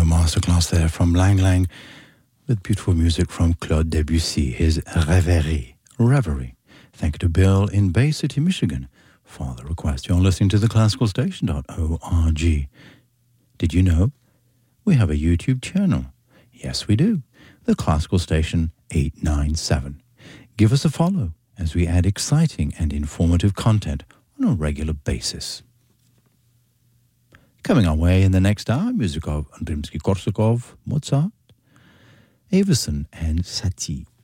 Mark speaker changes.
Speaker 1: masterclass there from Lang Lang with beautiful music from Claude Debussy, his Reverie. Thank you to Bill in Bay City, Michigan for the request. You're listening to theclassicalstation.org. Did you know we have a YouTube channel? Yes, we do. The Classical Station 897. Give us a follow as we add exciting and informative content on a regular basis. Coming our way in the next hour, music of Rimsky-Korsakov, Mozart, Avison and Satie.